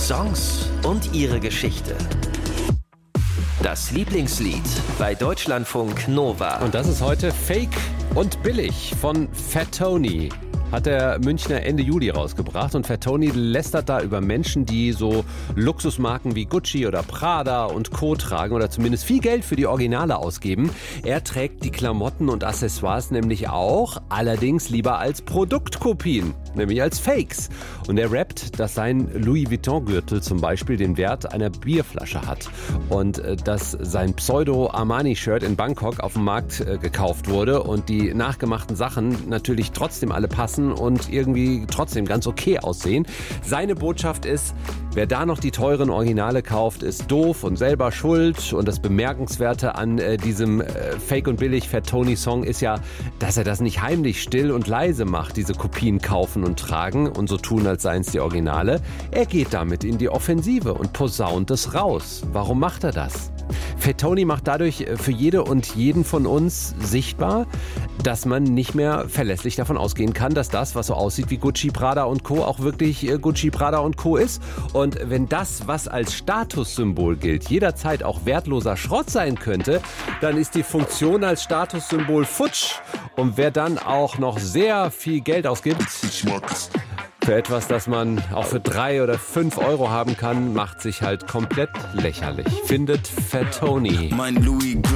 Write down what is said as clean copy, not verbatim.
Songs und ihre Geschichte. Das Lieblingslied bei Deutschlandfunk Nova. Und das ist heute Fake und Billig von Fat Tony. Hat der Münchner Ende Juli rausgebracht. Und Fat Tony lästert da über Menschen, die so Luxusmarken wie Gucci oder Prada und Co. tragen oder zumindest viel Geld für die Originale ausgeben. Er trägt die Klamotten und Accessoires nämlich auch, allerdings lieber als Produktkopien, nämlich als Fakes. Und er rappt, dass sein Louis Vuitton-Gürtel zum Beispiel den Wert einer Bierflasche hat. Und dass sein Pseudo-Armani-Shirt in Bangkok auf dem Markt gekauft wurde und die nachgemachten Sachen natürlich trotzdem alle passen und irgendwie trotzdem ganz okay aussehen. Seine Botschaft ist, wer da noch die teuren Originale kauft, ist doof und selber schuld. Und das Bemerkenswerte an diesem Fake und Billig Fat Tony Song ist ja, dass er das nicht heimlich still und leise macht, diese Kopien kaufen und tragen und so tun, als seien es die Originale. Er geht damit in die Offensive und posaunt es raus. Warum macht er das? Fat Tony macht dadurch für jede und jeden von uns sichtbar, dass man nicht mehr verlässlich davon ausgehen kann, dass das, was so aussieht wie Gucci, Prada und Co. auch wirklich Gucci, Prada und Co. ist. Und wenn das, was als Statussymbol gilt, jederzeit auch wertloser Schrott sein könnte, dann ist die Funktion als Statussymbol futsch. Und wer dann auch noch sehr viel Geld ausgibt für etwas, das man auch für 3 oder 5 Euro haben kann, macht sich halt komplett lächerlich. Findet Fat Tony. Mein Louis